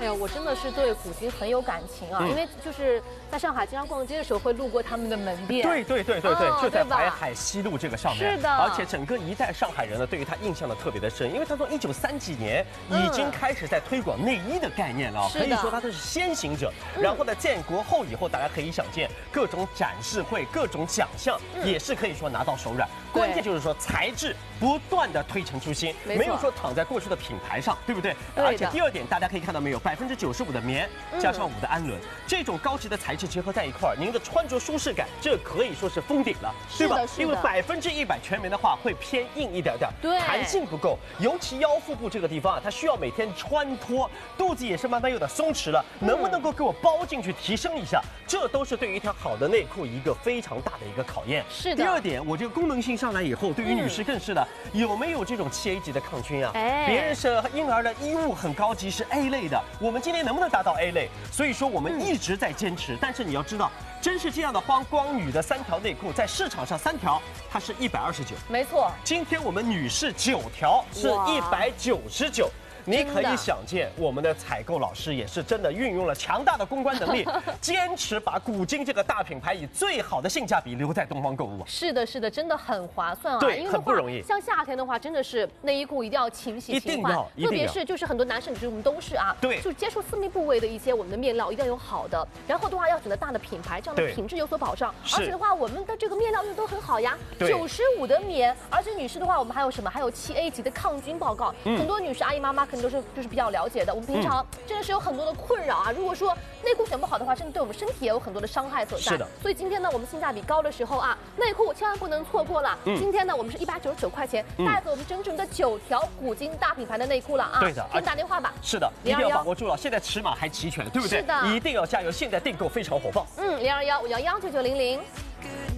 哎呦，我真的是对古今很有感情啊，因为就是在上海经常逛街的时候会路过他们的门店。 对，就在淮海西路这个上面。 是的， 而且整个一代上海人呢，对于他印象的特别的深，因为他从1930几年已经开始在推广内衣的概念了，可以说他是先行者。然后呢，建国后以后，大家可以想见各种展示会、各种奖项，也是可以说拿到手软。关键就是说材质不断的推陈出新，没有说躺在过去的品牌上，对不对？而且第二点，大家可以看到没有，95%的棉加上5%的氨纶，这种高级的材质结合在一块儿，您的穿着舒适感，这可以说是封顶了，对吧？因为100%全棉的话会偏硬一点点， 对， 弹性不够，尤其腰腹部这个地方啊，它需要每天穿脱，肚子也是慢慢有点松弛了，能不能够给我包进去提升一下，这都是对于一条好的内裤一个非常大的一个考验。 是的。 第二点，我这个功能性上来以后，对于女士更是的，有没有这种7A 级的抗菌啊？别人是婴儿的衣物很高级，是 A 类的，我们今天能不能达到 A 类？所以说我们一直在坚持，但是你要知道，真是这样的光女的3条内裤，在市场上3条它是129， 没错。 今天我们女士9条是199。你可以想见，我们的采购老师也是真的运用了强大的公关能力，坚持把古今这个大品牌以最好的性价比留在东方购物。 是的，真的很划算啊！ 对， 因为很不容易。 像夏天的话，真的是内衣裤一定要勤洗勤换，特别是就是很多男生女生我们都是啊， 对， 就是接触私密部位的一些我们的面料一定要有好的，然后的话要选择大的品牌，这样的品质有所保障。而且的话，我们的这个面料用都很好呀，95的棉，而且女士的话，我们还有什么？还有7A 级的抗菌报告，很多女士阿姨妈妈可能都是就是比较了解的。我们平常真的是有很多的困扰啊，如果说内裤选不好的话，真的对我们身体也有很多的伤害所在。 是的。 所以今天呢，我们性价比高的时候啊，内裤千万不能错过了。今天呢，我们是199块钱，带走我们整整的9条古今大品牌的内裤了啊！对的，先打电话吧。 是的，一定要把握住了，现在尺码还齐全，对不对？ 是的， 一定要加油，现在订购非常火爆。 0215119900。